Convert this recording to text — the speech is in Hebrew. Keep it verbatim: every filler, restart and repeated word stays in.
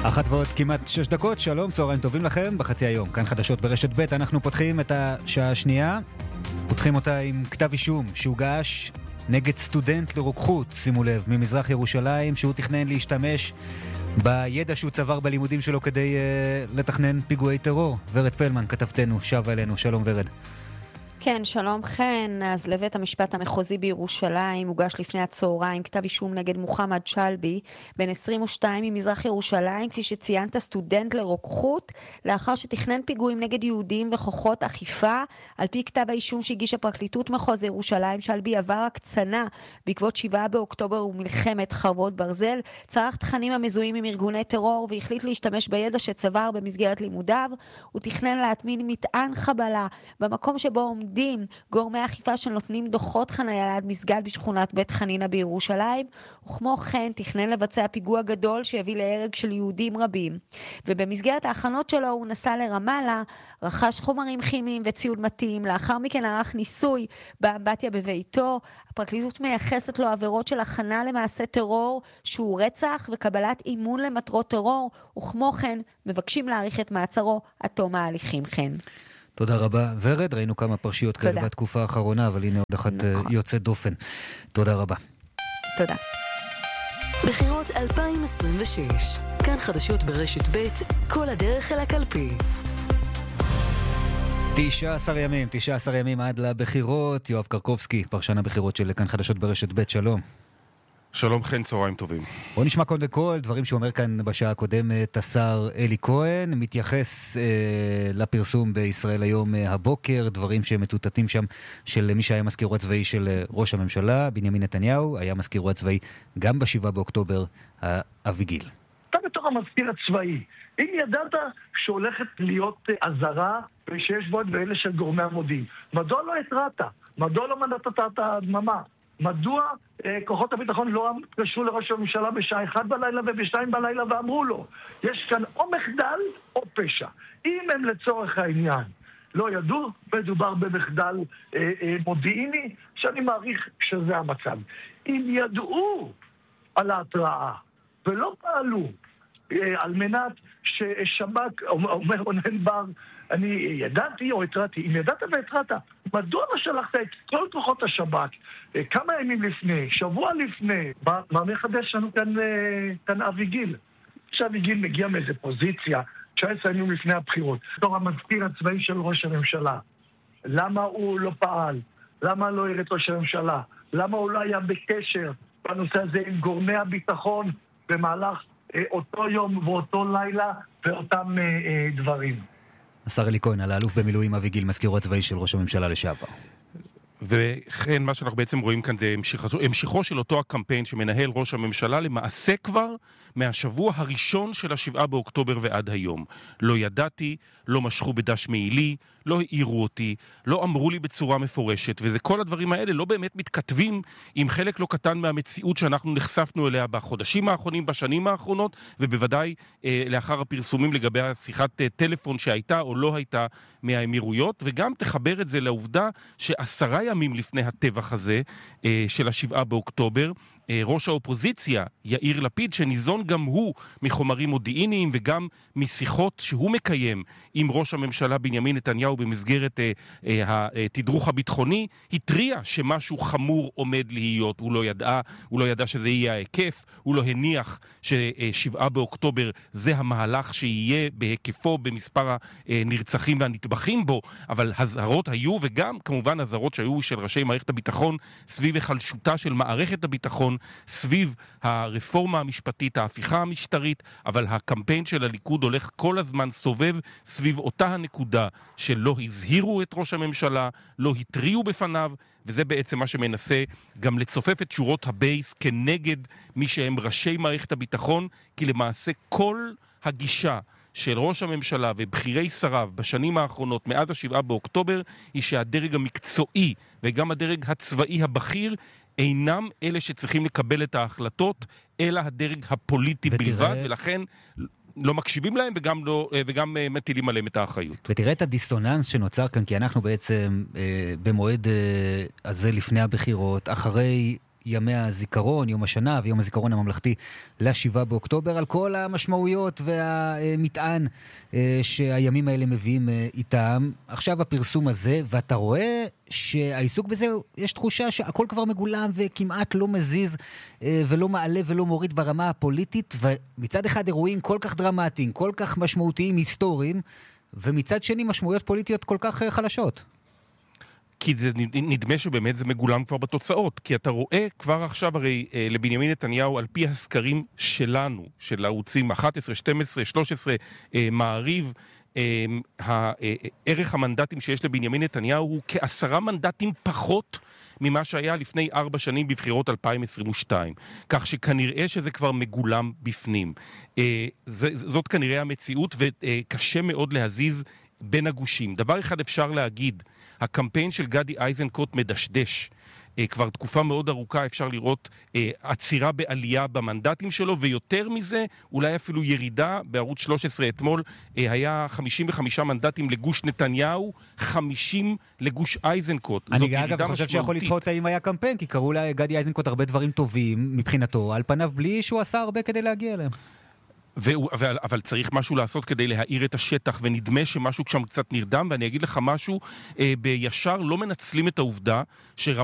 אחת ועוד כמעט שש דקות, שלום, צהריים טובים לכם, בחצי היום, כאן חדשות ברשת ב', אנחנו פותחים את השעה השנייה, פותחים אותה עם כתב אישום שהוגש נגד סטודנט לרוקחות, שימו לב, ממזרח ירושלים, שהוא תכנן להשתמש בידע שהוא צבר בלימודים שלו כדי uh, לתכנן פיגועי טרור. ורד פלמן, כתבתנו, שבה אלינו, שלום ורד. כן, שלום חן. אז לבית המשפט המחוזי בירושלים הוגש לפני הצהריים כתב אישום נגד מוחמד שלבי, בן עשרים ושתיים ממזרח ירושלים, כפי שציינת, סטודנט לרוקחות, לאחר שתכנן פיגועים נגד יהודים וכוחות אכיפה. על פי כתב האישום שהגישה פרקליטות מחוז ירושלים, שלבי עבר הקצנה בעקבות שבעה באוקטובר ומלחמת חרבות ברזל, צרך תכנים המזוהים עם ארגוני טרור והחליט להשתמש בידע שצבר במסגרת לימודיו. הוא תכנן להטמין מטען חבלה במקום שבו עומד דין גורמי אכיפה שנותנים דוחות חניה ליד מסגד בשכונת בית חנינה בירושלים, וכמו כן תכנן לבצע פיגוע גדול שיביא להרג של יהודים רבים. ובמסגרת ההכנות שלו הוא נסע לרמאללה, רכש חומרים כימיים וציוד מתאים, לאחר מכן ערך ניסוי באמבטיה בביתו. הפרקליטות מייחסת לו עבירות של הכנה למעשה טרור שהוא רצח וקבלת אימון למטרות טרור, וכמו כן מבקשים להאריך את מעצרו עד תום ההליכים. כן. תודה רבה. ורד, ראינו כמה פרשיות כאלה בתקופה האחרונה, אבל הנה עוד אחת נכון. יוצאת דופן. תודה רבה. תודה. בחירות אלפיים עשרים ושש. כאן חדשות ברשת ב', כל הדרך אל הקלפי. תשעה עשר ימים, תשעה עשר ימים עד לבחירות. יואב קרקובסקי, פרשן הבחירות של כאן חדשות ברשת ב', שלום. שלום חן, צהריים טובים. בוא נשמע קודם כל דברים שאומר כאן בשעה הקודמת השר אלי כהן, מתייחס אה, לפרסום בישראל היום אה, הבוקר, דברים שמתותתים שם של מי שהיה מזכירו הצבאי של אה, ראש הממשלה, בנימין נתניהו, היה מזכירו הצבאי גם בשבעה באוקטובר, אה, אביגיל. אתה בתור המזכיר הצבאי, אם ידעת שהולכת להיות עזרה ושיש בו ואלה של גורמי המודיעין, מדוע לא התרעת? מדוע לא מנעת את הדממה? מדוע אה, כוחות הביטחון לא התקשרו לראש הממשלה בשעה אחת בלילה ובשתיים בלילה ואמרו לו, יש כאן או מחדל או פשע. אם הם לצורך העניין לא ידעו, מדובר במחדל אה, אה, מודיעיני, שאני מעריך שזה המצב. אם ידעו על ההתראה ולא פעלו אה, על מנת ששב"כ, אומר רונן בר, אני ידעתי או התרעתי, אם ידעת והתרעת, מדוע לא שלחת את כל כוחות השב"כ כמה ימים לפני, שבוע לפני, מה, מה מחדש לנו כאן, כאן אביגיל? שאביגיל מגיע מאיזה פוזיציה, תשע עשרה ימים לפני הבחירות, בתור המזכיר הצבאי של ראש הממשלה. למה הוא לא פעל? למה לא הראה את ראש הממשלה? למה הוא לא היה בקשר בנושא הזה עם גורמי הביטחון במהלך אה, אותו יום ואותו לילה ואותם אה, אה, דברים? השר אלי כהן, על האלוף במילואים אביגיל, מזכירו הצבאי של ראש הממשלה לשעבר. וכן, מה שאנחנו בעצם רואים כאן זה המשכו, המשכו של אותו הקמפיין שמנהל ראש הממשלה למעשה כבר מהשבוע הראשון של השבעה באוקטובר ועד היום. לא ידעתי, לא משכו בדש מעילי, לא העירו אותי, לא אמרו לי בצורה מפורשת, וזה כל הדברים האלה לא באמת מתכתבים עם חלק לא קטן מהמציאות שאנחנו נחשפנו אליה בחודשים האחרונים, בשנים האחרונות, ובוודאי אה, לאחר הפרסומים לגבי השיחת אה, טלפון שהייתה או לא הייתה מהאמירויות, וגם תחבר את זה לעובדה שעשרה ימים לפני הטבח הזה אה, של השבעה באוקטובר, ראש האופוזיציה, יאיר לפיד, שניזון גם הוא מחומרים מודיעיניים וגם משיחות שהוא מקיים עם ראש הממשלה בנימין נתניהו במסגרת אה, אה, התדרוך הביטחוני, התריע שמשהו חמור עומד להיות. הוא לא ידע, הוא לא ידע שזה יהיה ההיקף, הוא לא הניח ששבעה באוקטובר זה המהלך שיהיה בהיקפו במספר הנרצחים והנטבחים בו, אבל הזהרות היו, וגם כמובן הזהרות שהיו של ראשי מערכת הביטחון סביב החלשותה של מערכת הביטחון, סביב הרפורמה המשפטית, ההפיכה המשטרית, אבל הקמפיין של הליכוד הולך כל הזמן סובב סביב אותה הנקודה שלא הזהירו את ראש הממשלה, לא התריעו בפניו, וזה בעצם מה שמנסה גם לצופף את שורות הבייס כנגד מי שהם ראשי מערכת הביטחון, כי למעשה כל הגישה של ראש הממשלה ובחירי שריו בשנים האחרונות מאז השבעה באוקטובר היא שהדרג המקצועי וגם הדרג הצבאי הבכיר אינם אלה שצריכים לקבל את ההחלטות, אלא הדרג הפוליטי ותראה... בלבד, ולכן לא מקשיבים להם וגם, לא, וגם מטילים עליהם את האחריות. ותראה את הדיסטוננס שנוצר כאן, כי אנחנו בעצם אה, במועד אה, הזה לפני הבחירות, אחרי ימי הזיכרון, יום השנה ויום הזיכרון הממלכתי לשבעה באוקטובר, על כל המשמעויות והמטען שהימים האלה מביאים איתם. עכשיו הפרסום הזה, ואתה רואה שהעיסוק בזה, יש תחושה שהכל כבר מגולם וכמעט לא מזיז ולא מעלה ולא מוריד ברמה הפוליטית, ומצד אחד אירועים כל כך דרמטיים, כל כך משמעותיים, היסטוריים, ומצד שני משמעויות פוליטיות כל כך חלשות. כי זה נדמה שבאמת זה מגולם כבר בתוצאות, כי אתה רואה כבר עכשיו הרי אה, לבנימין נתניהו על פי הסקרים שלנו, של הערוצים אחת עשרה, שתים עשרה, שלוש עשרה, אה, מעריב, אה, אה, ערך המנדטים שיש לבנימין נתניהו הוא כעשרה מנדטים פחות ממה שהיה לפני ארבע שנים בבחירות אלפיים עשרים ושתיים. כך שכנראה שזה כבר מגולם בפנים. אה, זה, זאת כנראה המציאות, וקשה מאוד להזיז בין הגושים. דבר אחד אפשר להגיד, הקמפיין של גדי איזנקוט מדשדש. אה, כבר תקופה מאוד ארוכה אפשר לראות אה, עצירה בעלייה במנדטים שלו, ויותר מזה, אולי אפילו ירידה. בערוץ שלוש עשרה אתמול אה, היה חמישים וחמישה מנדטים לגוש נתניהו, חמישים לגוש איזנקוט. אני אגב חושב שיכול לדחות האם היה קמפיין, כי קראו לגדי איזנקוט הרבה דברים טובים מבחינתו, על פניו בלי שהוא עשה הרבה כדי להגיע אליהם. והוא, אבל, אבל צריך משהו לעשות כדי להאיר את השטח, ונדמה שמשהו שם קצת נרדם, ואני אגיד לך משהו, אה, בישר לא מנצלים את העובדה שרמת